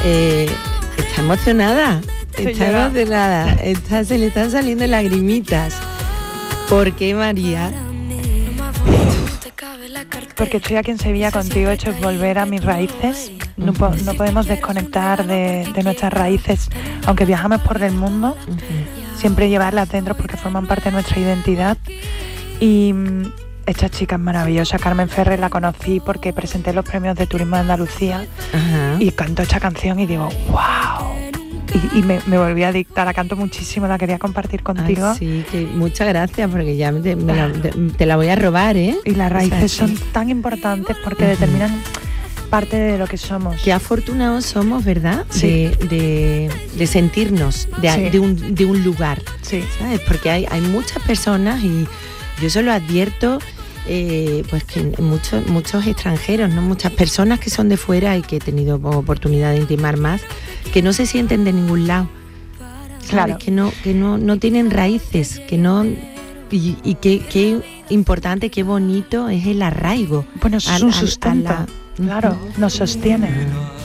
Está emocionada, Se está llora. emocionada, se le están saliendo lagrimitas. ¿Por qué, María? Porque estoy aquí en Sevilla contigo, esto es volver a mis raíces. No podemos desconectar de nuestras raíces, aunque viajamos por el mundo, siempre llevarlas dentro porque forman parte de nuestra identidad. Y esta chica es maravillosa, Carmen Ferrer, la conocí porque presenté los premios de Turismo de Andalucía. Ajá. Y canto esta canción y digo, wow. Y me volví adicta, la canto muchísimo, la quería compartir contigo. Ay, sí, que muchas gracias, porque ya te la voy a robar, ¿eh? Y las raíces O sea, son tan importantes porque determinan parte de lo que somos. Qué afortunados somos, ¿verdad? Sí. De sentirnos de un lugar, Sí. ¿sabes? Porque hay muchas personas, y yo eso lo advierto, pues que muchos extranjeros, ¿no? Muchas personas que son de fuera y que he tenido oportunidad de intimar más, que no se sienten de ningún lado, ¿sabes? Claro. Que no tienen raíces, que no. Y qué importante, qué bonito es el arraigo. Bueno, es un sustento. Claro, nos sostiene.